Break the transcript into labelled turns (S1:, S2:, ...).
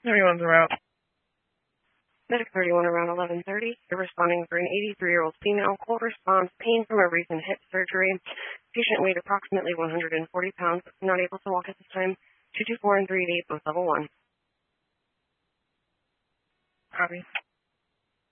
S1: Everyone's around.
S2: Medic 31 around 11:30. You're responding for an 83-year-old female. Cold response, pain from a recent hip surgery. Patient weighed approximately 140 pounds. Not able to walk at this time. 224 and 388, both level 1.
S1: Copy.